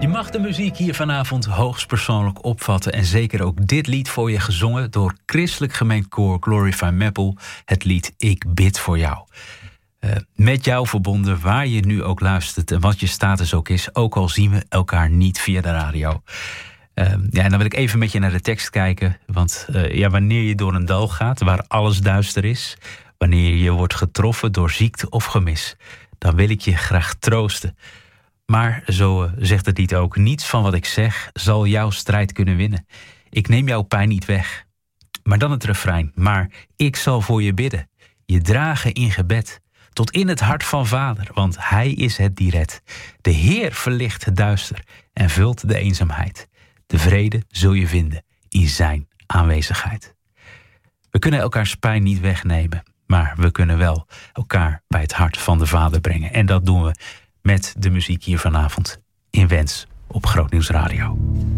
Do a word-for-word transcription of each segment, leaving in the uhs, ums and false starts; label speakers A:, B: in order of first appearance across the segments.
A: Je mag de muziek hier vanavond hoogstpersoonlijk opvatten en zeker ook dit lied voor je gezongen door christelijk gemeend koor Glorify Meppel, het lied Ik bid voor jou. Uh, met jou verbonden, waar je nu ook luistert en wat je status ook is, ook al zien we elkaar niet via de radio. Uh, ja, en dan wil ik even met je naar de tekst kijken, want uh, ja, wanneer je door een dal gaat waar alles duister is, wanneer je wordt getroffen door ziekte of gemis, dan wil ik je graag troosten. Maar, zo zegt het lied ook, niets van wat ik zeg zal jouw strijd kunnen winnen. Ik neem jouw pijn niet weg. Maar dan het refrein, maar ik zal voor je bidden. Je dragen in gebed, tot in het hart van Vader, want Hij is het die redt. De Heer verlicht het duister en vult de eenzaamheid. De vrede zul je vinden in zijn aanwezigheid. We kunnen elkaars pijn niet wegnemen, maar we kunnen wel elkaar bij het hart van de Vader brengen. En dat doen we met de muziek hier vanavond in Wens op Grootnieuws Radio.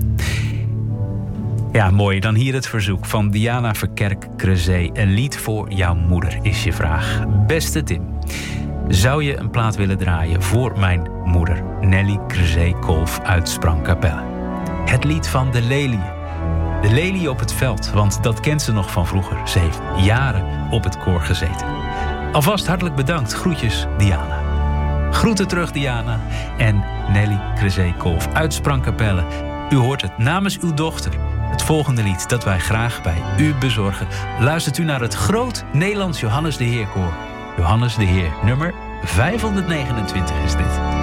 A: Ja, mooi. Dan hier het verzoek van Diana Verkerk-Crezé. Een lied voor jouw moeder is je vraag. Beste Tim, zou je een plaat willen draaien voor mijn moeder Nelly Crezé-Kolf uit Sprangkapelle? Het lied van de leliën. De lelie op het veld, want dat kent ze nog van vroeger. Ze heeft jaren op het koor gezeten. Alvast hartelijk bedankt. Groetjes, Diana. Groeten terug, Diana en Nelly Crezé-Kolf uit Sprangkapelle. U hoort het namens uw dochter. Het volgende lied dat wij graag bij u bezorgen. Luistert u naar het Groot Nederlands Johannes de Heer koor. Johannes de Heer, nummer vijfhonderdnegenentwintig is dit.